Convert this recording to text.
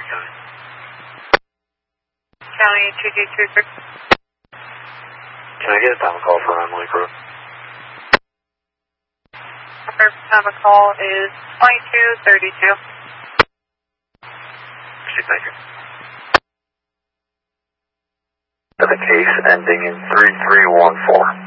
County. County 2226. Can I get a time call for Emily Crew? First time of call is 2232. Thank you. The case ending in 3314.